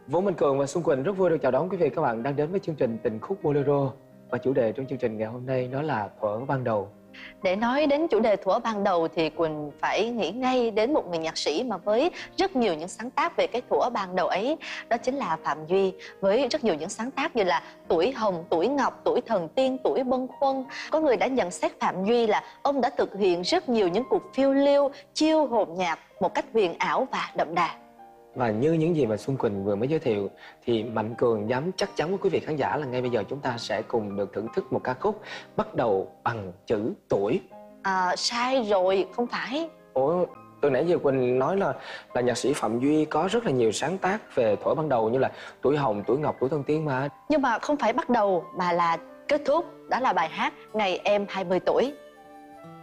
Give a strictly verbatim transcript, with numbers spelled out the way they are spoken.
Vũ Minh Cường và Xuân Quỳnh rất vui được chào đón quý vị các bạn đang đến với chương trình Tình khúc Bolero. Và chủ đề trong chương trình ngày hôm nay đó là thuở ban đầu. Để nói đến chủ đề thuở ban đầu thì Quỳnh phải nghĩ ngay đến một người nhạc sĩ mà với rất nhiều những sáng tác về cái thuở ban đầu ấy. Đó chính là Phạm Duy, với rất nhiều những sáng tác như là Tuổi Hồng, Tuổi Ngọc, Tuổi Thần Tiên, Tuổi Bâng Khuâng. Có người đã nhận xét Phạm Duy là ông đã thực hiện rất nhiều những cuộc phiêu lưu, chiêu hồn nhạc một cách huyền ảo và đậm đà. Và như những gì mà Xuân Quỳnh vừa mới giới thiệu thì Mạnh Cường dám chắc chắn với quý vị khán giả là ngay bây giờ chúng ta sẽ cùng được thưởng thức một ca khúc bắt đầu bằng chữ tuổi. À, sai rồi, không phải. Ủa, từ nãy giờ Quỳnh nói là là nhạc sĩ Phạm Duy có rất là nhiều sáng tác về thuở ban đầu như là Tuổi Hồng, Tuổi Ngọc, Tuổi Thần Tiên mà. Nhưng mà không phải bắt đầu mà là kết thúc, đó là bài hát Ngày Em hai mươi tuổi.